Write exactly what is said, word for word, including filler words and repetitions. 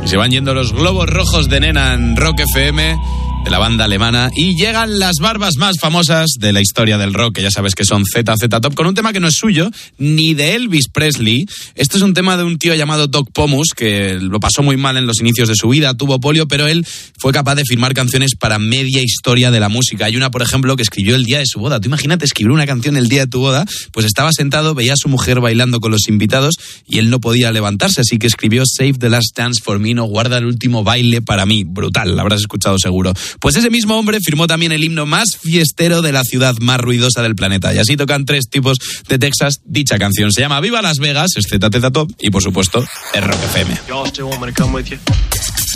Y se van yendo los globos rojos de Nena en Rock F M, de la banda alemana, y llegan las barbas más famosas de la historia del rock, que ya sabes que son Z Z Top, con un tema que no es suyo, ni de Elvis Presley. Este es un tema de un tío llamado Doc Pomus, que lo pasó muy mal en los inicios de su vida, tuvo polio, pero él fue capaz de firmar canciones para media historia de la música. Hay una, por ejemplo, que escribió el día de su boda. Tú imagínate escribir una canción el día de tu boda, pues estaba sentado, veía a su mujer bailando con los invitados y él no podía levantarse, así que escribió Save the Last Dance for Me, no, guarda el último baile para mí. Brutal, la habrás escuchado seguro. Pues ese mismo hombre firmó también el himno más fiestero de la ciudad más ruidosa del planeta. Y así tocan tres tipos de Texas dicha canción. Se llama Viva Las Vegas, es Z Z Top y por supuesto es Rock F M.